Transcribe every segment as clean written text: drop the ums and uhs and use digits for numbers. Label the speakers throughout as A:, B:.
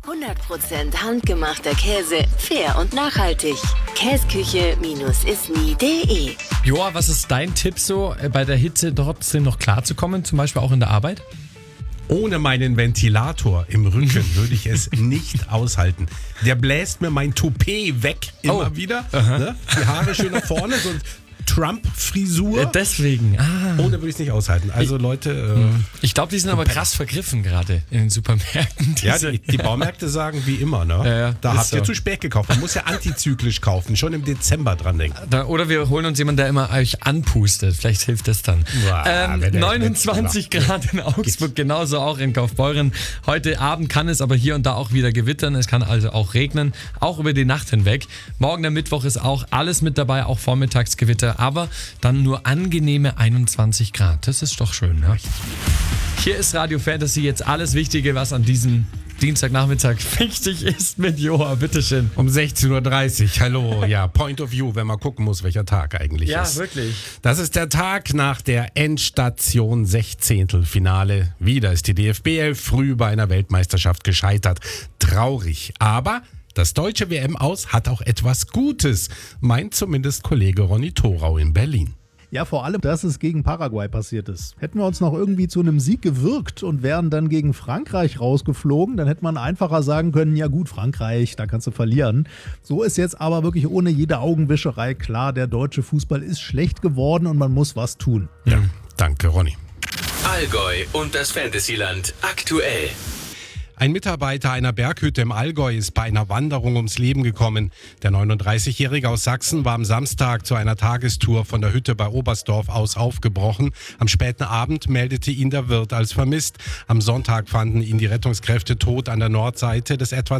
A: 100% handgemachter Käse, fair und nachhaltig. Käsküche-isni.de.
B: Joa, was ist dein Tipp so, bei der Hitze trotzdem noch klarzukommen, zum Beispiel auch in der Arbeit?
C: Ohne meinen Ventilator im Rücken würde ich es nicht aushalten. Der bläst mir mein Toupet weg immer wieder. Ne? Die Haare schön nach vorne, so Trump-Frisur.
B: Deswegen.
C: Ohne würde ich es nicht aushalten. Also Leute...
B: Ich glaube, die sind aber krass vergriffen gerade in den Supermärkten.
C: Ja, die Baumärkte sagen wie immer, ne?
B: Ja,
C: da habt ihr
B: so
C: zu spät gekauft. Man muss ja antizyklisch kaufen, schon im Dezember dran denken.
B: Oder wir holen uns jemanden, der immer euch anpustet. Vielleicht hilft das dann. 29 Grad in Augsburg, genauso auch in Kaufbeuren. Heute Abend kann es aber hier und da auch wieder gewittern. Es kann also auch regnen, auch über die Nacht hinweg. Morgen der Mittwoch ist auch alles mit dabei, auch Vormittagsgewitter. Aber dann nur angenehme 21 Grad. Das ist doch schön, ne? Hier ist Radio Fantasy, jetzt alles Wichtige, was an diesem Dienstagnachmittag wichtig ist mit Joa. Bitteschön.
C: Um 16.30 Uhr. Hallo. Ja, Point of View, wenn man gucken muss, welcher Tag eigentlich ist.
B: Ja, wirklich.
C: Das ist der Tag nach der Endstation 16. Finale. Wieder ist die DFB 11 früh bei einer Weltmeisterschaft gescheitert. Traurig. Aber das deutsche WM-Aus hat auch etwas Gutes, meint zumindest Kollege Ronny Thorau in Berlin.
D: Ja, vor allem, dass es gegen Paraguay passiert ist. Hätten wir uns noch irgendwie zu einem Sieg gewirkt und wären dann gegen Frankreich rausgeflogen, dann hätte man einfacher sagen können, ja gut, Frankreich, da kannst du verlieren. So ist jetzt aber wirklich ohne jede Augenwischerei klar, der deutsche Fußball ist schlecht geworden und man muss was tun.
C: Ja, danke Ronny.
E: Allgäu und das Fantasyland aktuell.
C: Ein Mitarbeiter einer Berghütte im Allgäu ist bei einer Wanderung ums Leben gekommen. Der 39-Jährige aus Sachsen war am Samstag zu einer Tagestour von der Hütte bei Oberstdorf aus aufgebrochen. Am späten Abend meldete ihn der Wirt als vermisst. Am Sonntag fanden ihn die Rettungskräfte tot an der Nordseite des etwa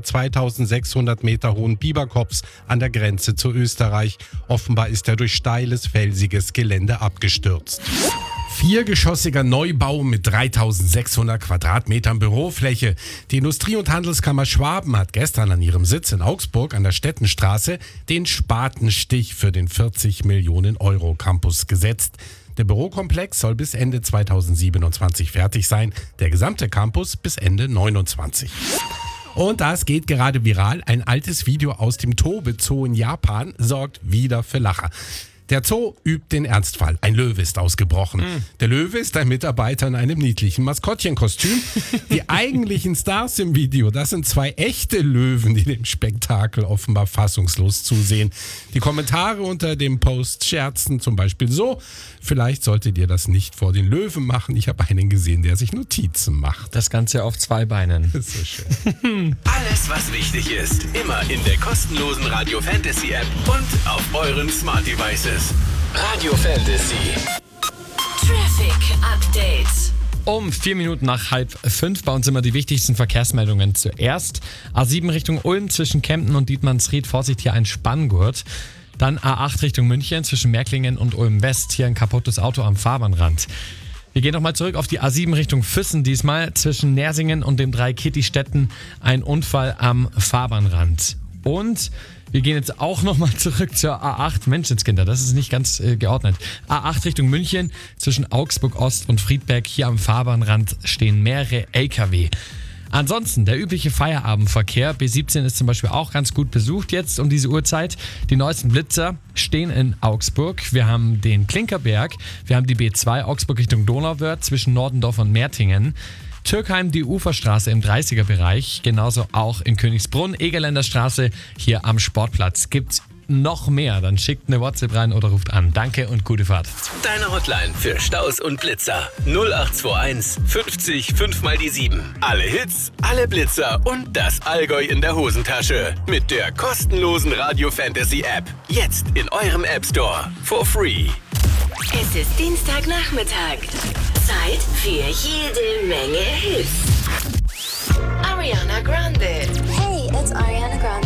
C: 2600 Meter hohen Bieberkopfs an der Grenze zu Österreich. Offenbar ist er durch steiles, felsiges Gelände abgestürzt. Viergeschossiger Neubau mit 3600 Quadratmetern Bürofläche. Die Industrie- und Handelskammer Schwaben hat gestern an ihrem Sitz in Augsburg an der Stettenstraße den Spatenstich für den 40 Millionen Euro Campus gesetzt. Der Bürokomplex soll bis Ende 2027 fertig sein, der gesamte Campus bis Ende 2029. Und das geht gerade viral. Ein altes Video aus dem Tobe Zoo in Japan sorgt wieder für Lacher. Der Zoo übt den Ernstfall. Ein Löwe ist ausgebrochen. Der Löwe ist ein Mitarbeiter in einem niedlichen Maskottchenkostüm. Die eigentlichen Stars im Video, das sind zwei echte Löwen, die dem Spektakel offenbar fassungslos zusehen. Die Kommentare unter dem Post scherzen zum Beispiel so: Vielleicht solltet ihr das nicht vor den Löwen machen. Ich habe einen gesehen, der sich Notizen macht.
B: Das Ganze auf zwei Beinen.
C: Das ist so schön.
E: Alles, was wichtig ist, immer in der kostenlosen Radio Fantasy App und auf euren Smart Devices. Radio Fantasy.
A: Traffic Update.
B: Um 4 Minuten nach 4:30 bei uns immer die wichtigsten Verkehrsmeldungen zuerst. A7 Richtung Ulm zwischen Kempten und Dietmannsried. Vorsicht, hier ein Spanngurt. Dann A8 Richtung München zwischen Märklingen und Ulm West. Hier ein kaputtes Auto am Fahrbahnrand. Wir gehen nochmal zurück auf die A7 Richtung Füssen diesmal. Zwischen Nersingen und dem Drei-Kitty-Städten ein Unfall am Fahrbahnrand. Und wir gehen jetzt auch nochmal zurück zur A8. Menschenskinder, das ist nicht ganz geordnet. A8 Richtung München zwischen Augsburg Ost und Friedberg. Hier am Fahrbahnrand stehen mehrere LKW. Ansonsten der übliche Feierabendverkehr. B17 ist zum Beispiel auch ganz gut besucht jetzt um diese Uhrzeit. Die neuesten Blitzer stehen in Augsburg. Wir haben den Klinkerberg. Wir haben die B2 Augsburg Richtung Donauwörth zwischen Nordendorf und Mertingen. Türkheim die Uferstraße im 30er-Bereich. Genauso auch in Königsbrunn. Egerländer Straße hier am Sportplatz. Gibt's noch mehr, dann schickt eine WhatsApp rein oder ruft an. Danke und gute Fahrt.
E: Deine Hotline für Staus und Blitzer. 0821 50 5 mal die 7. Alle Hits, alle Blitzer und das Allgäu in der Hosentasche. Mit der kostenlosen Radio Fantasy App. Jetzt in eurem App Store. For free.
A: Es ist Dienstagnachmittag. Zeit für jede Menge Hits. Ariana Grande.
F: Hey, it's Ariana Grande.